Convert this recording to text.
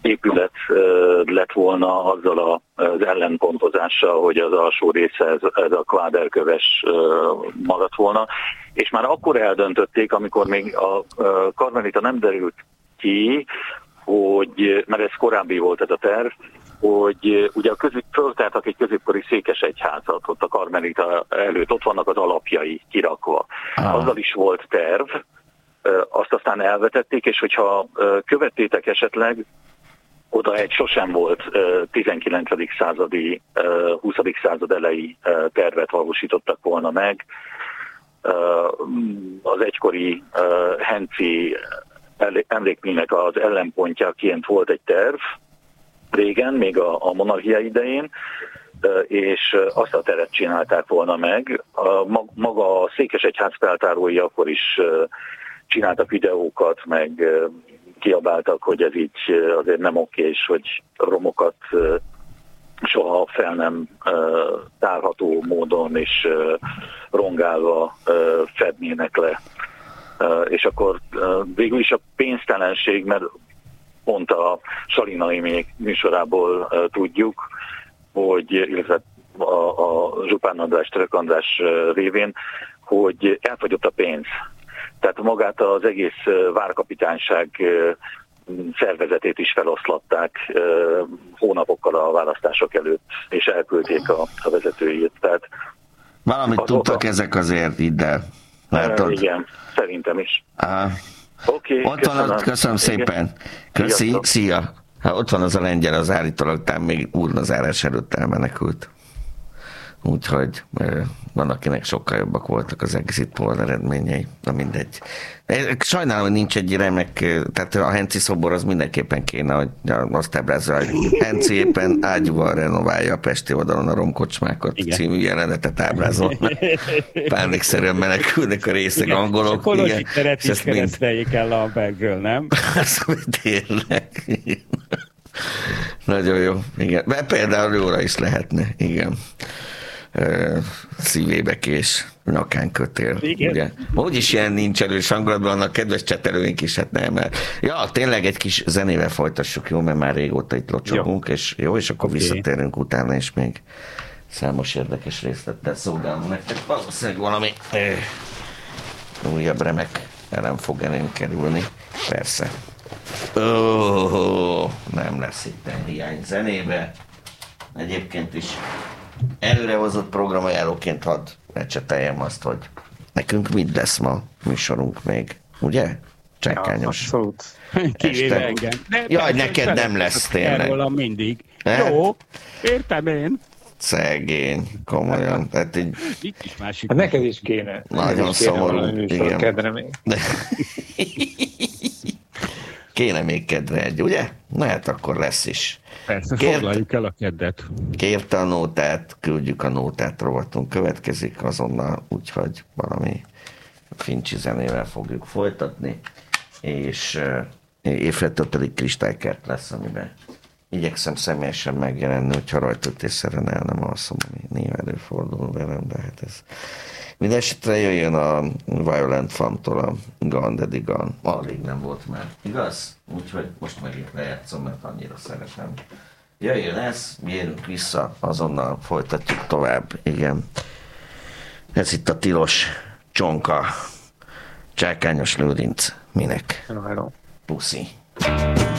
épület lett volna azzal az ellenpontozással, hogy az alsó része ez a kváderköves maradt volna, és már akkor eldöntötték, amikor még a karmelita nem derült ki, hogy, mert ez korábbi volt ez a terv, hogy ugye föltártak egy középkori székesegyházat ott a karmelita előtt, ott vannak az alapjai kirakva. Azzal is volt terv, azt aztán elvetették, és hogyha követtétek esetleg, oda egy sosem volt 19. századi, 20. század elejé tervet valósítottak volna meg. Az egykori Henci emlékműnek az ellenpontjaként volt egy terv, régen, még a monarchia idején, és azt a teret csinálták volna meg. Maga a székesegyház feltárói akkor is csináltak videókat, meg kiabáltak, hogy ez így azért nem oké, és hogy romokat soha fel nem tárható módon és rongálva fednének le. És akkor végül is a pénztelenség, mert pont a Salina műsorából tudjuk, hogy, illetve a Zsupán András, Török András révén, hogy elfogyott a pénz. Tehát magát az egész várkapitányság szervezetét is feloszlatták hónapokkal a választások előtt, és elküldték a vezetőjét. Tehát valamit tudtak ezek azért ide. Igen, szerintem is. Okay, köszönöm szépen. Köszi, szia. Ott van az a lengyel, az állítólag még urnazárás előtt elmenekült. Úgyhogy van, akinek sokkal jobbak voltak az exit poll eredményei. Na mindegy. Sajnálom, hogy nincs egy remek, tehát a Henci szobor az mindenképpen kéne, hogy azt ábrázolja, hogy Henci éppen ágyúval renoválja a Pesti oldalon a romkocsmákat című jelenetet ábrázol. Pánikszerűen menekülnek a részeg angolok. És a Kolozsik teret is kereszteljék el a Bergről, nem? Azt tényleg. Nagyon jó, igen. Mert például jóra is lehetne, igen. Szívébekés, nyakánkötél, ugye? Úgyis ilyen nincs erős hangulatban, annak kedves csetelőink is, hát nem, mert ja, tényleg egy kis zenével folytassuk, jó, mert már régóta itt locsogunk, és jó, és akkor visszatérünk utána, és még számos érdekes részlettel szolgálunk nektek. Valószínűleg valami újabb remek elem fog elém kerülni, persze. Nem lesz itt hiány zenébe. Egyébként is előrehozott programajánlóként hadd ecseteljem azt, hogy nekünk mit lesz ma műsorunk még, ugye? Csákányos. Ja, abszolút. Kivéve engem. Jaj, neked nem lesz tényleg. Rólam mindig. Jó, értem én. Szegény, komolyan. Tehát így... Hát neked is kéne. Nagyon szomorú. Igen. Kéne még kedre egy, ugye? Na hát akkor lesz is. Persze, foglaljuk el a keddet. Kérte a nótát, küldjük a nótát, rovatunk következik azonnal, úgyhogy valami fincsi zenével fogjuk folytatni, és évféltől pedig Kristálykert lesz, amiben igyekszem személyesen megjelenni, hogyha rajtöltésszerűen el nem alszom, ami néha előfordul velem, de hát ez... Mindenesetre jöjjön a Violent Femtől a Gone Daddy Gone. Alig nem volt már, igaz? Úgyhogy most megint lejátszom, mert annyira szeretem. Jöjjön ez, mi érünk vissza, azonnal folytatjuk tovább, igen. Ez itt a tilos csonka, Csákányos Lőrinc, minek? Hello. Puszi.